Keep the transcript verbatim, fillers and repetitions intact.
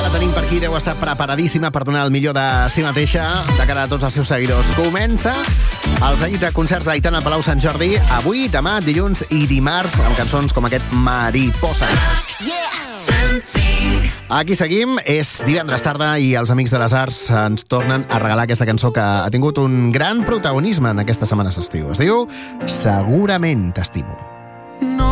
la tenim per aquí, deu estar preparadíssima per donar el millor de si mateixa de cara a tots els seus seguidors. Comença el seguit de concerts d'Aitana al Palau Sant Jordi avui, demà, dilluns i dimarts, amb cançons com aquest Mariposa. Aquí seguim, és divendres tarda i els Amics de les Arts ens tornen a regalar aquesta cançó que ha tingut un gran protagonisme en aquesta setmana d'estiu. Es diu Segurament t'estimo.